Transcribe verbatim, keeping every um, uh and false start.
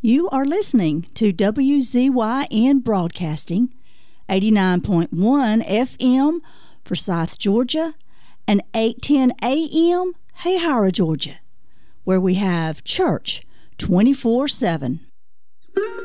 You are listening to W Z Y N Broadcasting, eighty-nine point one F M Forsyth, Georgia, and eight ten A M Hayhara, Georgia, where we have church twenty-four seven.